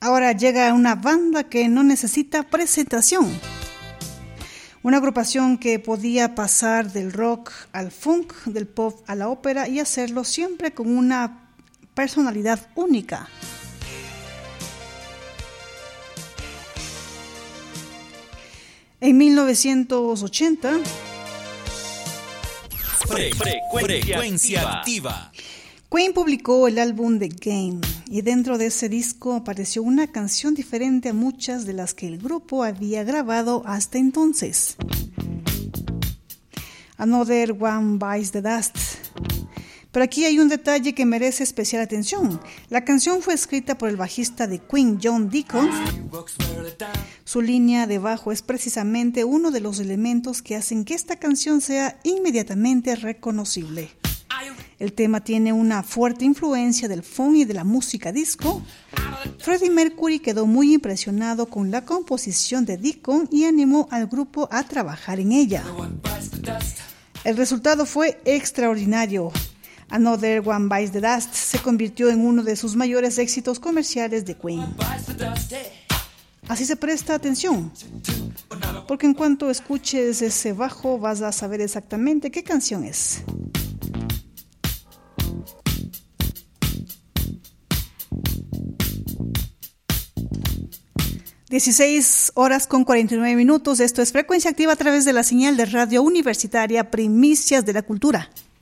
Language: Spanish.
Ahora llega una banda que no necesita presentación. Una agrupación que podía pasar del rock al funk, del pop a la ópera y hacerlo siempre con una personalidad única. En 1980, Frecuencia activa. Queen publicó el álbum The Game y dentro de ese disco apareció una canción diferente a muchas de las que el grupo había grabado hasta entonces. Another One Bites the Dust. Pero aquí hay un detalle que merece especial atención. La canción fue escrita por el bajista de Queen, John Deacon. Su línea de bajo es precisamente uno de los elementos que hacen que esta canción sea inmediatamente reconocible. El tema tiene una fuerte influencia del funk y de la música disco. Freddie Mercury quedó muy impresionado con la composición de Deacon y animó al grupo a trabajar en ella. El resultado fue extraordinario. Another One Bites the Dust se convirtió en uno de sus mayores éxitos comerciales de Queen. Así se presta atención, porque en cuanto escuches ese bajo vas a saber exactamente qué canción es. (16:49). Esto es Frecuencia Activa a través de la señal de Radio Universitaria Primicias de la Cultura.